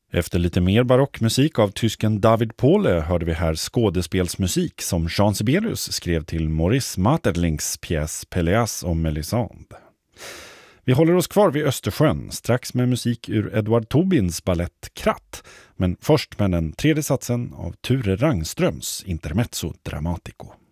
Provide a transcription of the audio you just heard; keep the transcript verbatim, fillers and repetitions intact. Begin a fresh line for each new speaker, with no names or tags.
Efter lite mer barockmusik av tysken David Pohle hörde vi här skådespelsmusik som Jean Sibelius skrev till Maurice Maeterlinck's pjäs Péléas och Mélisande. Vi håller oss kvar vid Östersjön, strax med musik ur Edward Tobins ballett Kratt, men först med den tredje satsen av Ture Rangströms Intermezzo Dramatico.